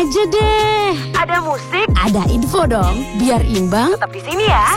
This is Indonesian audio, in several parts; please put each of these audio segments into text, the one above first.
Aja deh. Ada musik, Ada info dong. Biar imbang. tetap di sini ya.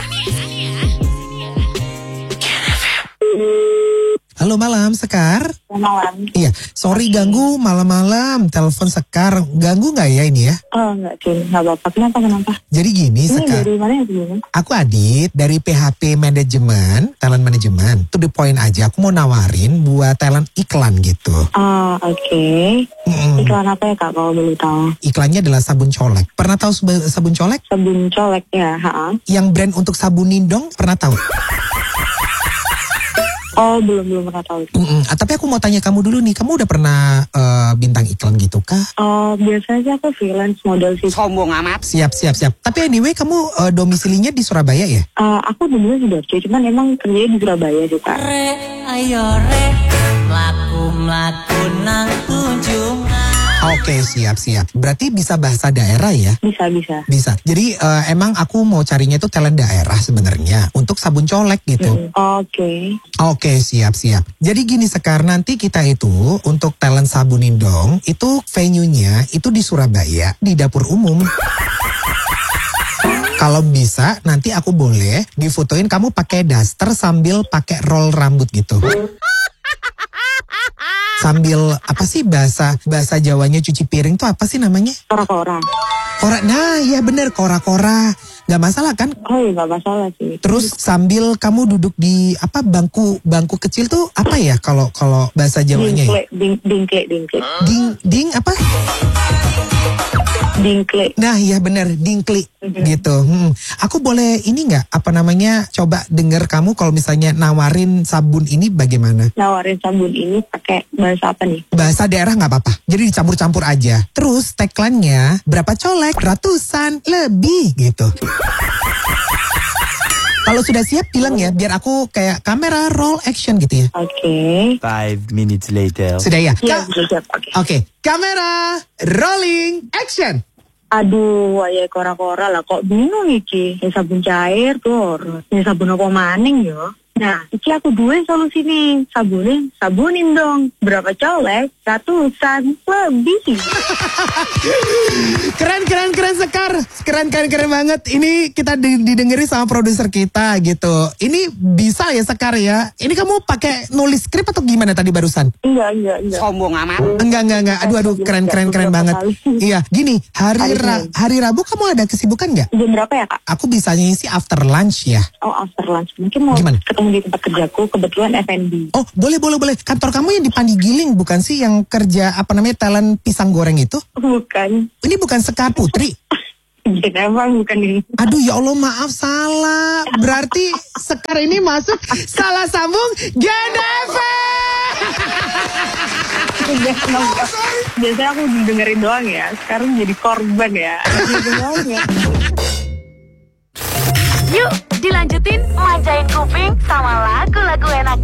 Halo malam, Sekar. Malam. Iya, sorry ganggu malam-malam. Telepon Sekar, ganggu nggak ya ini ya? Oh enggak sih, enggak apa-apa. Kenapa? Jadi gini, Ini Sekar. dari mana ya begini? Aku Adit dari PHP Manajemen, talent manajemen. To the point aja, aku mau nawarin buat talent iklan gitu. Ah, oke. Iklan apa ya Kak kalau boleh tahu? Iklannya adalah sabun colek. Pernah tahu sabun colek? Sabun colek ya, Yang brand untuk sabunin dong, pernah tahu? Oh, belum pernah tahu. Tapi aku mau tanya kamu dulu nih, kamu udah pernah bintang iklan gitu kah? Oh, biasanya sih aku freelance model sih. Sombong amat. Siap. Tapi anyway, kamu domisilinya di Surabaya ya? Aku dulunya di Dorce, cuman emang kerjanya di Surabaya sih Kak. Ayo re, mlaku nang tunjungan. Oke, siap. Berarti bisa bahasa daerah ya? Bisa. Bisa. Jadi emang aku mau carinya itu talent daerah sebenarnya untuk sabun colek gitu. Oke. Oke, siap. Jadi gini Sekar, nanti kita itu untuk talent sabunin dong, itu venue-nya itu di Surabaya, di dapur umum. Kalau bisa nanti aku boleh difotoin kamu pakai daster sambil pakai roll rambut gitu. Sambil apa sih bahasa Jawanya cuci piring tuh apa sih namanya? Kora-kora. Kora. Nah, iya bener, kora-kora. Gak masalah kan? Oh iya, gak masalah sih. Terus sambil kamu duduk di apa bangku kecil tuh apa ya kalau bahasa Jawanya ya? Dingkle. Ding apa? Dingkle. Nah, iya bener, dingkli gitu. Aku boleh ini nggak apa namanya coba denger kamu kalau misalnya nawarin sabun ini bagaimana? Nawarin sabun ini pakai bahasa apa nih? Bahasa daerah nggak apa-apa. Jadi dicampur-campur aja. Terus tagline-nya berapa colek? Ratusan lebih gitu. Kalau sudah siap bilang ya, biar aku kayak kamera roll action gitu ya. Oke. 5 minutes later. Sudah ya? Siap. Oke. Oke, kamera rolling action. Aduh, ya kora-kora lah. Kok bingung iki? Ini sabun cair tuh. Ini sabun apa maning yo? Nah, iki aku dua solusi nih. Sabunin dong. Berapa colek? Ratusan lebih. Keren Sekar. Keren banget. Ini kita didengerin sama produser kita gitu. Ini bisa ya Sekar ya. Ini kamu pakai nulis skrip atau gimana tadi barusan? Enggak. Sombong amat. Enggak. Aduh, keren banget. Iya, gini, hari Rabu kamu ada kesibukan nggak? Jam berapa ya Kak? Aku bisanya sih after lunch ya. Oh, after lunch. Mungkin mau Gimana? ketemu di tempat kerjaku. Kebetulan F&B. Oh, boleh. Kantor kamu yang di Pandigiling bukan sih yang kerja apa namanya talent pisang goreng itu? Bukan. Ini bukan Sekar Putri. Ya, emang bukan ini. Aduh ya Allah, maaf salah. Berarti Sekar ini masuk salah sambung Gen FM. Biasanya aku dengerin doang ya. Sekarang jadi korban ya. Yuk, dilanjutin manjain kuping sama lagu-lagu enak